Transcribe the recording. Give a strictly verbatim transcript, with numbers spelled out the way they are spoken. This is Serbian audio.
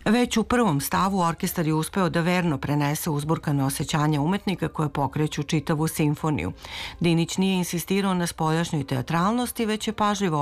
Već u prvom stavu orkestar je uspeo da verno prenese uzburkane osjećanja umetnika koje pokreću čitavu simfoniju. Dinić nije insistirao na spoljašnjoj teatralnosti, već je pažljivo